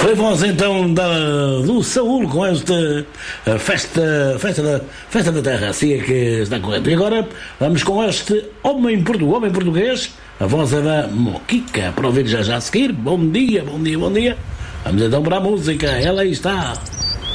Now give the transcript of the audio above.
Foi voz então do Saúl com esta festa da terra, assim é que está correto. E agora vamos com este homem português, a voz é da Moquica, para ouvir já a seguir. Bom dia. Vamos então para a música, ela aí está.